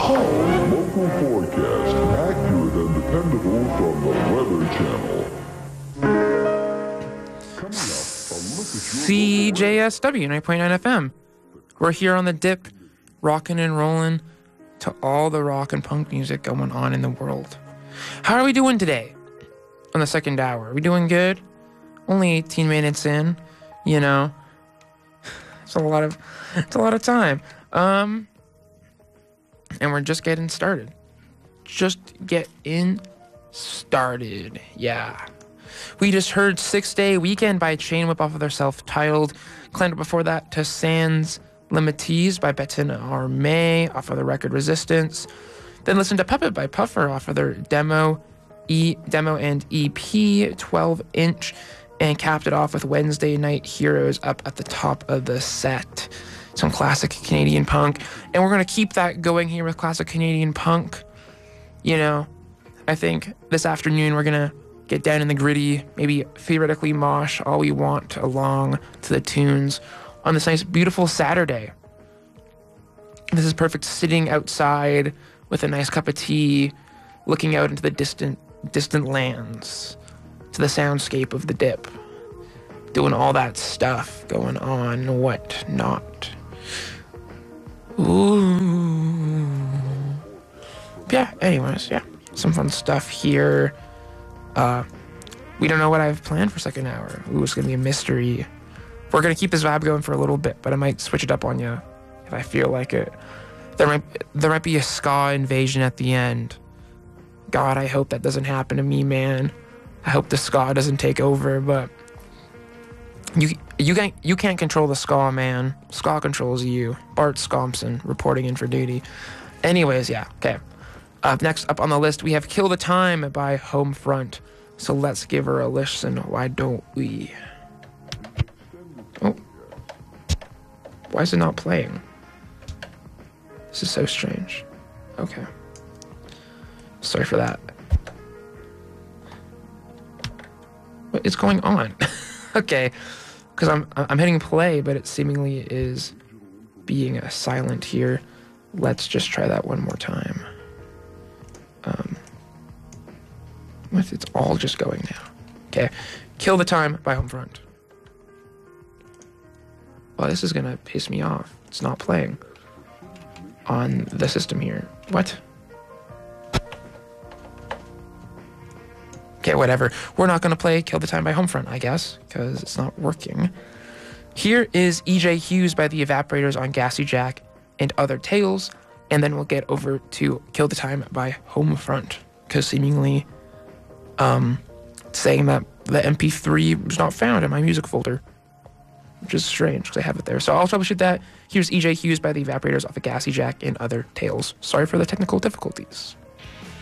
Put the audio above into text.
Local forecast, accurate and dependable from the Weather Channel. Coming up, a look at your CJSW 9.9 FM. We're here on the dip, rocking and rolling to all the rock and punk music going on in the world. How are we doing today on the second hour? Are we doing good? Only 18 minutes in, you know. It's a lot of time. And we're just getting started. Yeah. We just heard 6 Day Weekend by Chain Whip off of their self-titled. Climbed up before that to Sans Limites by Betin Armé off of the record Resistance. Then listened to Puppet by Puffer off of their demo and EP 12-inch. And capped it off with Wednesday Night Heroes up at the top of the set. Some classic Canadian punk. And we're going to keep that going here with classic Canadian punk. You know, I think this afternoon we're going to get down in the gritty, maybe theoretically mosh all we want along to the tunes on this nice, beautiful Saturday. This is perfect sitting outside with a nice cup of tea, looking out into the distant lands, to the soundscape of the dip, doing all that stuff going on, what not. Ooh. Yeah, anyways, yeah. Some fun stuff here. We don't know what I have planned for second hour. Ooh, it's going to be a mystery. We're going to keep this vibe going for a little bit, but I might switch it up on you if I feel like it. There might be a ska invasion at the end. God, I hope that doesn't happen to me, man. I hope the ska doesn't take over, but you can't control the ska, man. Ska controls you. Bart Scompson reporting in for duty. Anyways, yeah, okay. Next up on the list, we have Kill the Time by Homefront. So let's give her a listen, why don't we? Oh. Why is it not playing? This is so strange. Okay. Sorry for that. What is going on? Okay, because I'm hitting play, but it seemingly is being silent here. Let's just try that one more time. It's all just going now. Okay, Kill the Time by Homefront. Well, this is gonna piss me off. It's not playing on the system here. What? Okay, whatever. We're not going to play Kill the Time by Homefront, I guess, because it's not working. Here is E.J. Hughes by The Evaporators on Gassy Jack and Other Tales, and then we'll get over to Kill the Time by Homefront, because seemingly saying that the MP3 was not found in my music folder, which is strange, because I have it there. So I'll troubleshoot that. Here's E.J. Hughes by The Evaporators off of Gassy Jack and Other Tales. Sorry for the technical difficulties.